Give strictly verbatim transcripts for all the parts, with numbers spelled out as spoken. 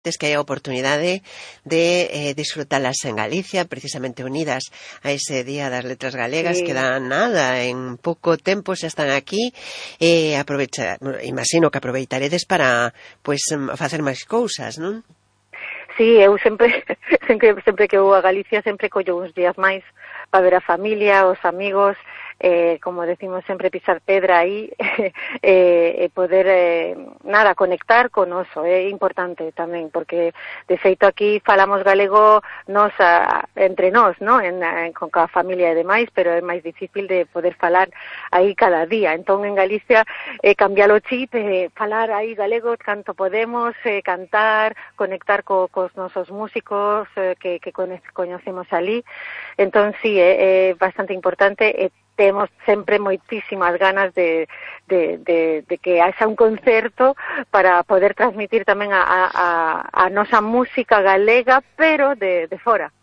es que hai a oportunidade de eh, disfrutalas en Galicia, precisamente unidas a ese Día das Letras Galegas, Sí. que dá nada, en pouco tempo xa están aquí, e eh, aprovecha, imagino que aproveitaredes para, pois, facer máis cousas, non? Sí, eu sempre, sempre, sempre que vou a Galicia, sempre collo uns días máis para ver a familia, os amigos, eh, como decimos sempre, pisar pedra aí, e eh, eh, poder, eh, nada, conectar con oso, é importante tamén, porque de feito aquí falamos galego nos a, entre nós, ¿no? En, en, con a familia e demais, pero é máis difícil de poder falar aí cada día. Entón, en Galicia, eh, cambiar o chip, eh, falar aí galego canto podemos, eh, cantar, conectar co, cos nosos músicos eh, que, que coñecemos ali. Entón, sí, é, é bastante importante, e temos sempre moitísimas ganas de, de, de, de que haxa un concerto para poder transmitir tamén a, a, a nosa música galega, pero de, de fora.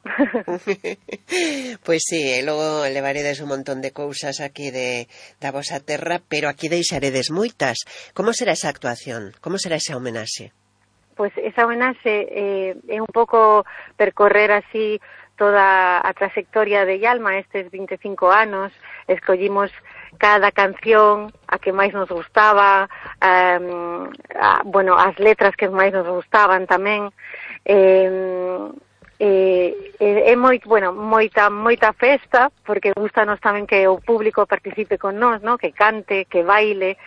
Pois sí, e logo levaredes un montón de cousas aquí de, da vosa terra, pero aquí deixaredes moitas. Como será esa actuación? Como será esa homenaxe? Pois esa homenaxe eh, é un pouco percorrer así toda a trayectoria de Yalma estes vinte e cinco anos, escollimos cada canción a que máis nos gustaba, um, a, bueno, as letras que máis nos gustaban tamén, eh, eh, é moi, bueno, moita, moita festa, porque gustanos tamén que o público participe con nós, ¿no? Que cante, que baile,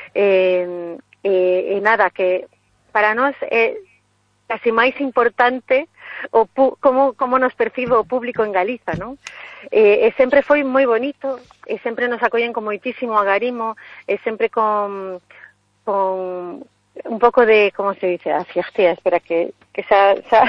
eh, eh, e nada, que para nós é casi máis importante o pu como, como nos percibe o público en Galiza, non? E, e sempre foi moi bonito, e sempre nos acollen con moitísimo agarimo, e sempre con, con un pouco de, como se dice, a fiertía, espera que, que xa, xa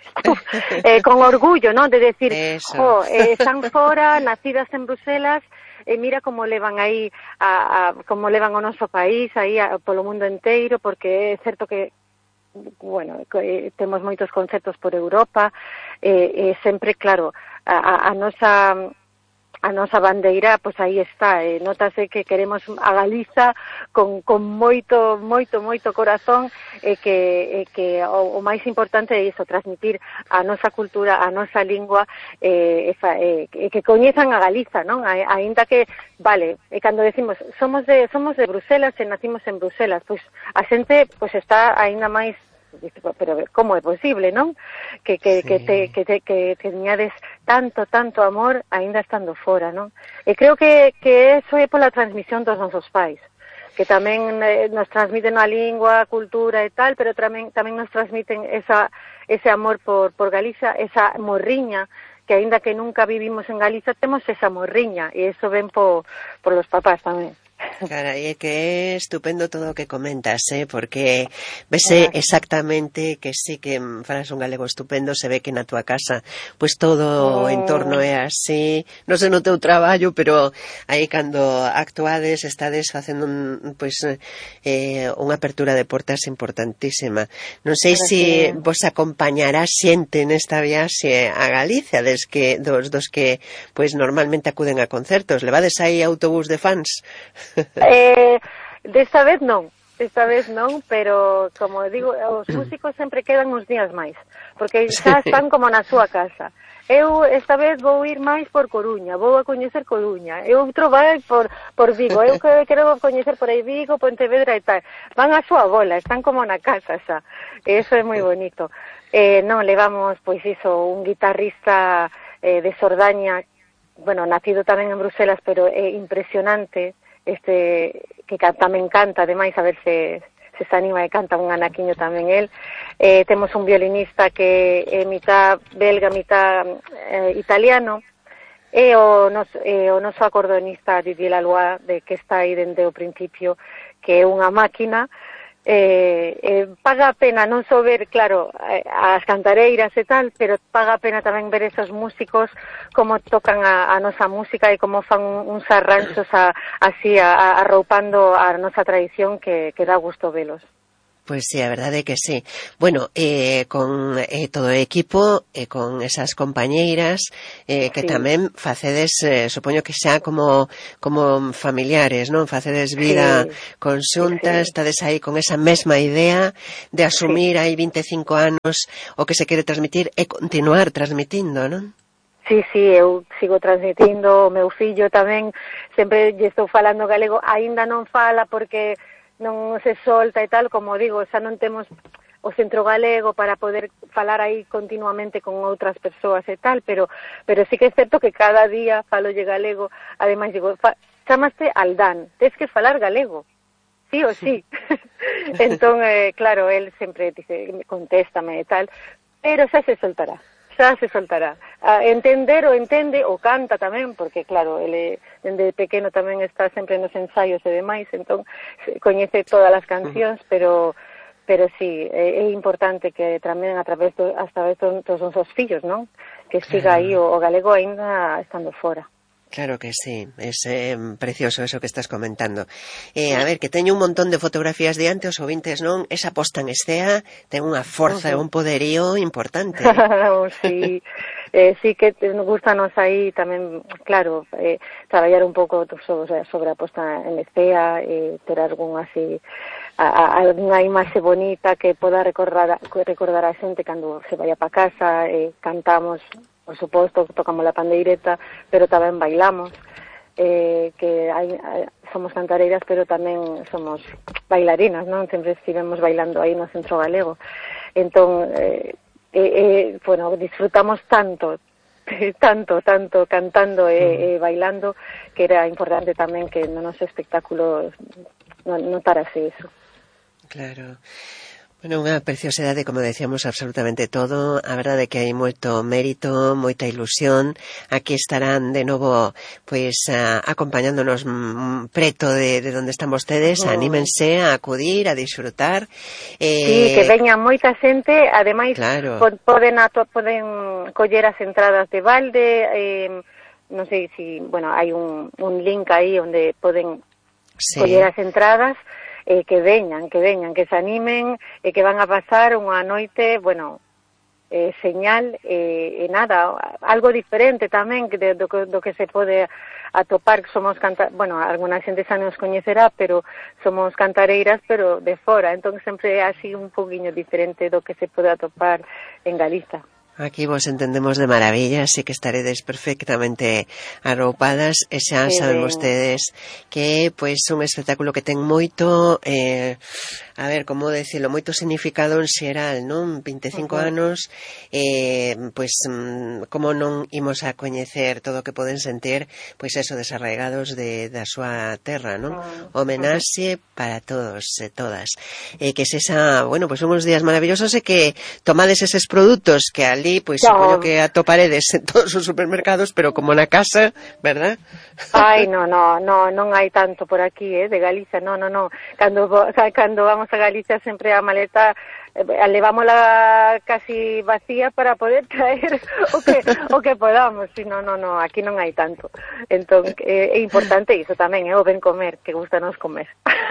eh, con orgullo, non? De decir, jo, eh, están fora, nacidas en Bruselas, e mira como levan aí, a, a, como levan o noso país, aí a, polo mundo inteiro, porque é certo que bueno, eh, temos moitos concertos por Europa, e eh, eh, sempre, claro, a, a, a nosa a nosa bandeira, pois aí está, e eh, notase que queremos a Galiza con, con moito, moito, moito corazón, e eh, que, eh, que o, o máis importante é iso, transmitir a nosa cultura, a nosa lingua, e eh, eh, que coñezan a Galiza, non? A, ainda que, vale, e cando decimos, somos de somos de Bruselas e nacimos en Bruselas, pois a xente pois está aínda máis, pero como é posible, non? Que que sí. que te que te que teñades tanto tanto amor aínda estando fora, non? E creo que que eso é pola transmisión dos nosos pais, que tamén eh, nos transmiten a lingua, a cultura e tal, pero tamén tamén nos transmiten esa ese amor por por Galicia, esa morriña que aínda que nunca vivimos en Galicia, temos esa morriña, e eso ven por por los papás tamén. Carai, é que é estupendo todo o que comentas, eh? Porque vese exactamente que sí que falas un galego estupendo, se ve que na túa casa pois todo o entorno é así, non sei no teu traballo, pero aí cando actuades estades facendo un, pois, eh, unha apertura de portas importantísima. Non sei se si vos acompañará xente nesta viaxe a Galicia, des que, dos, dos que pois normalmente acuden a concertos. Levades aí autobús de fans? Eh, desta vez non, desta vez non, pero como digo, os músicos sempre quedan uns días máis, porque xa están como na súa casa. Eu esta vez vou ir máis por Coruña, vou a coñecer Coruña, e outro vai por, por Vigo, eu que quero coñecer por aí Vigo, Pontevedra e tal. Van a súa bola, están como na casa xa, e eso é moi bonito. Eh, non, levamos, pois iso, un guitarrista eh, de Sordaña, bueno, nacido tamén en Bruselas, pero é impresionante, este que tamén canta, ademais, a ver se, se se anima e canta un anaquiño tamén el. Eh, temos un violinista que é mitad belga, mitad eh, italiano, e o, nos, eh, o noso acordeonista Didier Lalois, de, que está aí dende o principio, que é unha máquina. Eh, eh, paga a pena non só ver, claro, eh, as cantareiras e tal, pero paga a pena tamén ver esos músicos como tocan a, a nosa música e como fan uns arranxos a, así a, a, arroupando a nosa tradición, que, que dá gusto velos. Pois sí, a verdade é que sí. Bueno, eh, con eh, todo o equipo, e eh, con esas compañeiras, eh, que sí. tamén facedes, eh, supoño que xa como como familiares, non? Facedes vida sí. conxuntas, sí, sí. Estades aí con esa mesma idea de asumir sí. hai vinte e cinco anos o que se quere transmitir e continuar transmitindo, non? Sí, sí, eu sigo transmitindo, o meu fillo tamén, sempre lle estou falando galego, aínda non fala porque non se solta e tal, como digo, xa non temos o centro galego para poder falar aí continuamente con outras persoas e tal, pero pero sí que é certo que cada día falolle galego, ademais digo, fa, chamaste Aldán, tens que falar galego, sí o sí. Entón, eh, claro, él sempre dice, contéstame e tal, pero xa se soltará. Xa se soltará. A entender o entende, o canta tamén, porque claro, ele dende pequeno tamén está sempre nos ensaios e demais, entón coñece todas as cancións, pero pero sí, é, é importante que tamén a través do, a través dos nosos fillos, non? Que siga aí o, o galego aínda estando fora. Claro que sí, es eh, precioso eso que estás comentando. Eh, a ver, que teño un montón de fotografías diante, os ouvintes non, esa posta en escena ten unha forza e uh-huh. un poderío importante. Sí, eh, sí que nos gustanos aí tamén, claro, eh, traballar un pouco sobre, sobre a posta en escena, eh, ter algún así, a, a, algunha imaxe bonita que poda recordar, recordar a xente cando se vaya pa casa, eh, cantamos, por suposto, tocamos la pandeireta, pero tamén bailamos, eh, que hai, somos cantareiras, pero tamén somos bailarinas, non? Sempre estivemos bailando aí no Centro Galego. Entón, eh, eh, eh, bueno, disfrutamos tanto, tanto, tanto cantando e eh, eh, bailando, que era importante tamén que no noso espectáculo notarase eso. Claro. Bueno, unha preciosidade, como decíamos, absolutamente todo. A verdade é que hai moito mérito, moita ilusión. Aquí estarán de novo, pois, a, acompañándonos m, preto de, de donde están vostedes. Oh. Anímense a acudir, a disfrutar. Eh, sí, que veña moita xente. Ademais, claro. poden, ato, poden coller as entradas de balde. Eh, non sei si, bueno, hai un, un link aí onde poden sí. coller as entradas. Eh, que veñan, que veñan, que se animen, e eh, que van a pasar unha noite, bueno, eh, señal, e eh, eh, nada, algo diferente tamén de, do, do que se pode atopar. Somos canta, bueno, alguna xente xa nos coñecerá, pero somos cantareiras, pero de fora, entón sempre é así un poquinho diferente do que se pode atopar en Galiza. Aquí vos entendemos de maravilla, así que estaredes perfectamente arroupadas e xa sí, saben vostedes que pois un espectáculo que ten moito, eh, a ver, como decirlo, moito significado en xeral, non? vinte e cinco uh-huh. anos, eh, pois como non imos a coñecer todo o que poden sentir, pois eso, desarraigados de, da súa terra, non? Uh-huh. Homenaxe para todos e todas. Eh, que se xa, bueno, pois unhos días maravillosos e que tomades eses produtos que ali pois no. supoño que atoparedes en todos os supermercados, pero como na casa, verdad? Ai, no, no, no, non hai tanto por aquí, eh, de Galicia, no, no, no. Cando, o sea, cando vamos a Galicia sempre a maleta eh, levámola casi vacía para poder traer o que o que podamos, si no, no, no, aquí non hai tanto. Entón, eh, é importante iso tamén, é eh, o ben comer, que gustanos comer.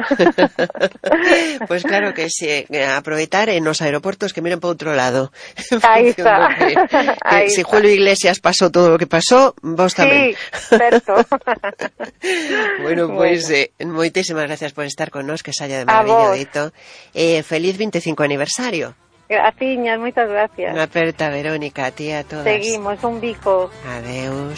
Pois pues claro que si, sí, aproveitar en os aeroportos que miren para outro lado. Aí está. Que, que si Julio Iglesias pasou todo o que pasou, vos tamén. Sí, certo. Bueno, pois pues, eh, moitísimas gracias por estar con nós, que saia de maravilla dito. Eh, feliz vinte e cinco aniversario. Graciñas, moitas gracias. Unha aperta, Verónica, a ti a todas. Seguimos, un bico. Adeus.